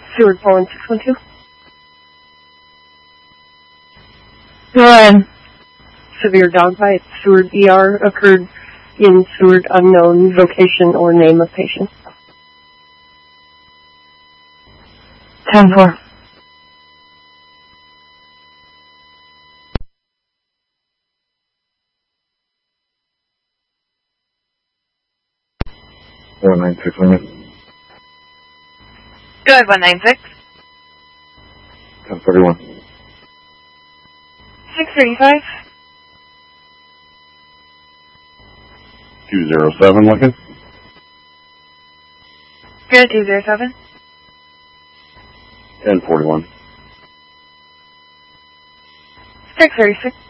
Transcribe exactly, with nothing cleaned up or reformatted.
Seward Poland six one two. Go ahead. Severe dog bite. Seward E R occurred in Seward, unknown location or name of patient. ten four. one nine six one. Go ahead, one nine six. ten forty-one. six thirty-five. two zero seven looking. Go ahead, two zero seven. ten forty-one. six thirty-six.